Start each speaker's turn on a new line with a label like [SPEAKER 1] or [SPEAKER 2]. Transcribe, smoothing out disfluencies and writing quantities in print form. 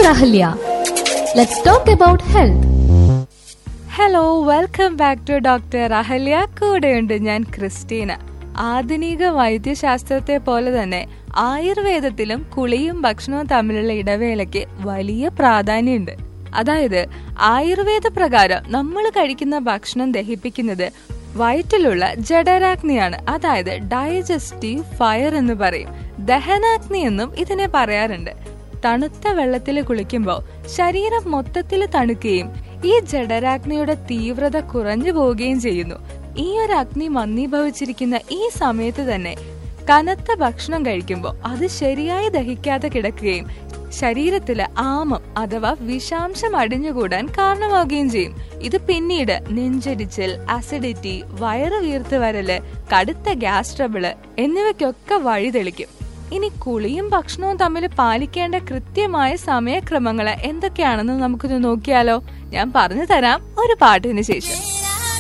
[SPEAKER 1] Dr. Ahalya. Let's talk about health.
[SPEAKER 2] Hello, welcome back to doctor Ahalya. കൂടെയുണ്ട് ഞാൻ Christina. ആധുനിക വൈദ്യശാസ്ത്രത്തെ പോലെ തന്നെ ആയുർവേദത്തിലും കുളിയും ഭക്ഷണവും തമ്മിലുള്ള ഇടവേളയ്ക്ക് വലിയ പ്രാധാന്യമുണ്ട്. അതായത് ആയുർവേദ പ്രകാരം നമ്മൾ കഴിക്കുന്ന ഭക്ഷണം ദഹിപ്പിക്കുന്നത് വയറ്റിലുള്ള ജഠരാഗ്നിയാണ്. അതായത് ഡൈജസ്റ്റീവ് ഫയർ എന്ന് പറയും. ദഹനാഗ്നി എന്നും ഇതിനെ പറയാറുണ്ട്. തണുത്ത വെള്ളത്തിൽ കുളിക്കുമ്പോൾ ശരീരം മൊത്തത്തിൽ തണുക്കുകയും ഈ ജഠരാഗ്നിയുടെ തീവ്രത കുറഞ്ഞു പോവുകയും ചെയ്യുന്നു. ഈ ഒരു അഗ്നി മന്ദീഭവിച്ചിരിക്കുന്ന ഈ സമയത്ത് തന്നെ കനത്ത ഭക്ഷണം കഴിക്കുമ്പോൾ അത് ശരിയായി ദഹിക്കാതെ കിടക്കുകയും ശരീരത്തിലെ ആമം അഥവാ വിഷാംശം അടിഞ്ഞുകൂടാൻ കാരണമാവുകയും ചെയ്യും. ഇത് പിന്നീട് നെഞ്ചരിച്ചൽ, അസിഡിറ്റി, വയറ് വീർത്ത് വരല്, കടുത്ത ഗ്യാസ് ട്രബിള് എന്നിവയ്ക്കൊക്കെ വഴിതെളിക്കും. ഇനി കുളിയും ഭക്ഷണവും തമ്മിൽ പാലിക്കേണ്ട കൃത്യമായ സമയക്രമങ്ങൾ എന്തൊക്കെയാണെന്ന് നമുക്കൊന്ന് നോക്കിയാലോ? ഞാൻ പറഞ്ഞു തരാം ഒരു പാട്ടിന് ശേഷം.